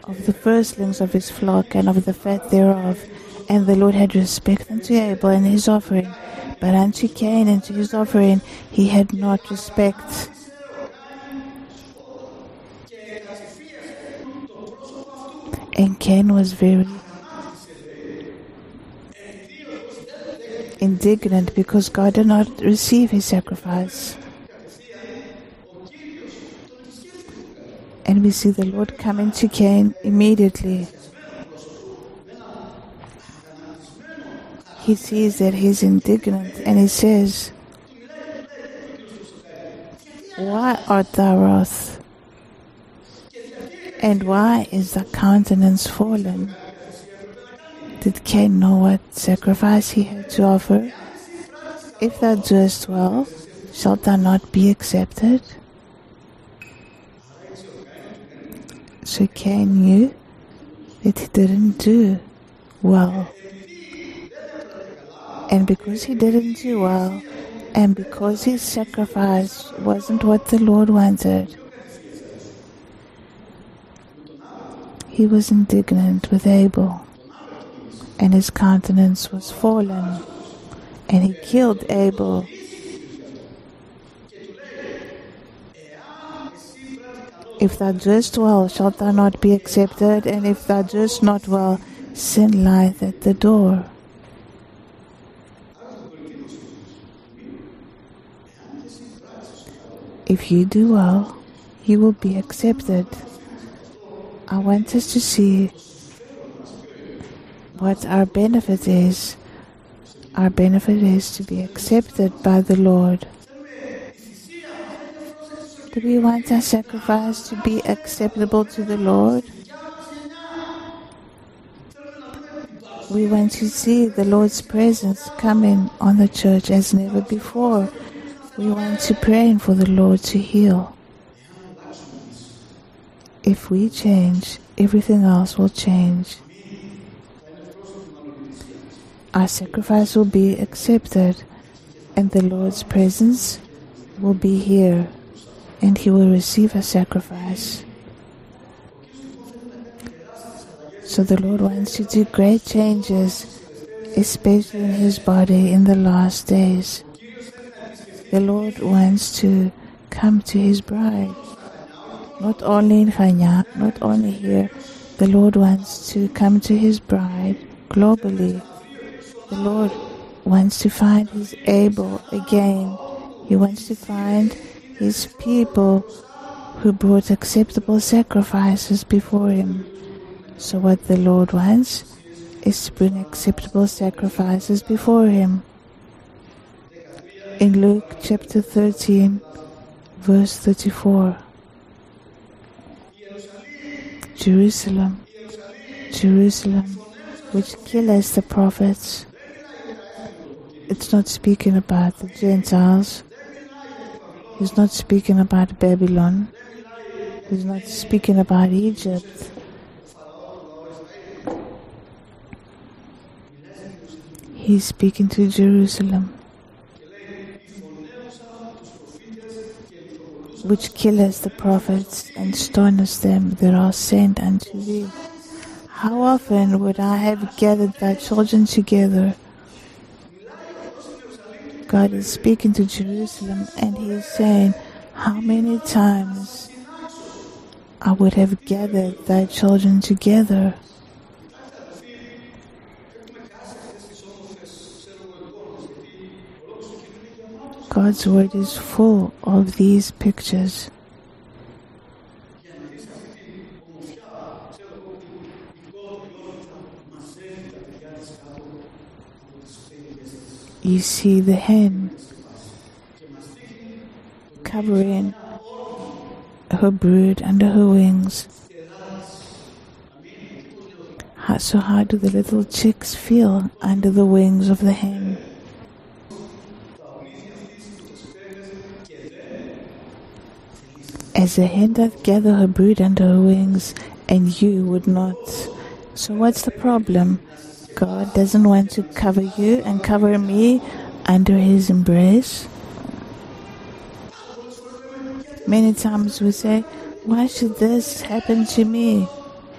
of the firstlings of his flock and of the fat thereof. And the Lord had respect unto Abel and his offering, but unto Cain and to his offering he had not respect. And Cain was very indignant because God did not receive his sacrifice. And we see the Lord coming to Cain immediately. He sees that he's indignant and he says, "Why art thou wroth? And why is thy countenance fallen?" Did Cain know what sacrifice he had to offer? "If thou doest well, shalt thou not be accepted?" So Cain knew that he didn't do well. And because he didn't do well, and because his sacrifice wasn't what the Lord wanted, he was indignant with Abel, and his countenance was fallen, and he killed Abel. If thou doest well, shalt thou not be accepted, and if thou doest not well, sin lieth at the door. If you do well, you will be accepted. I want us to see what our benefit is. Our benefit is to be accepted by the Lord. Do we want our sacrifice to be acceptable to the Lord? We want to see the Lord's presence coming on the church as never before. We want to pray for the Lord to heal. If we change, everything else will change. Our sacrifice will be accepted, and the Lord's presence will be here, and He will receive our sacrifice. So the Lord wants to do great changes, especially in His body in the last days. The Lord wants to come to His bride. Not only in Kenya, not only here, the Lord wants to come to His bride globally. The Lord wants to find His Abel again. He wants to find His people who brought acceptable sacrifices before Him. So what the Lord wants is to bring acceptable sacrifices before Him. In Luke chapter 13, verse 34, Jerusalem, Jerusalem, which killest the prophets. It's not speaking about the Gentiles. He's not speaking about Babylon. He's not speaking about Egypt. He's speaking to Jerusalem, which killest the prophets and stonest them that are sent unto thee. How often would I have gathered thy children together? God is speaking to Jerusalem, and He is saying, how many times I would have gathered thy children together? God's word is full of these pictures. You see the hen covering her brood under her wings. So how do the little chicks feel under the wings of the hen? As the hen doth gather her brood under her wings, and you would not. So what's the problem? God doesn't want to cover you and cover me under His embrace. Many times we say, why should this happen to me?